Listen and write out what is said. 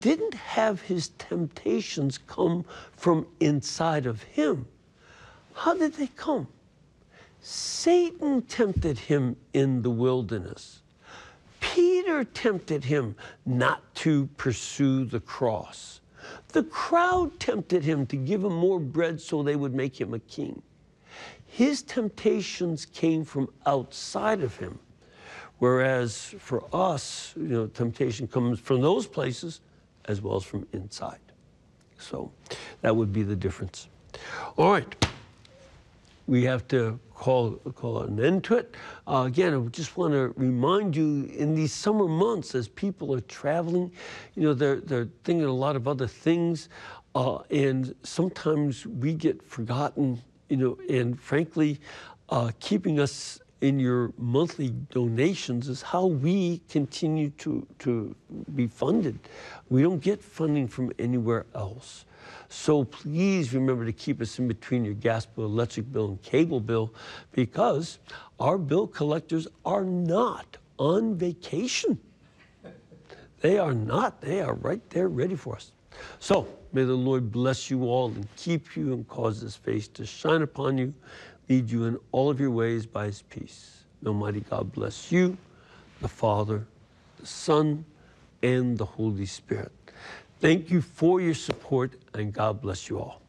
didn't have his temptations come from inside of him. How did they come? Satan tempted him in the wilderness. Peter tempted him not to pursue the cross. The crowd tempted him to give him more bread so they would make him a king. His temptations came from outside of him, whereas for us, temptation comes from those places as well as from inside. So that would be the difference. All right. We have to call an end to it. Again, I just want to remind you, in these summer months, as people are traveling, they're thinking a lot of other things, and sometimes we get forgotten, and frankly, keeping us in your monthly donations is how we continue to be funded. We don't get funding from anywhere else. So please remember to keep us in between your gas bill, electric bill, and cable bill, because our bill collectors are not on vacation. They are not. They are right there ready for us. So may the Lord bless you all and keep you and cause his face to shine upon you, lead you in all of your ways by his peace. May Almighty God bless you, the Father, the Son, and the Holy Spirit. Thank you for your support, and God bless you all.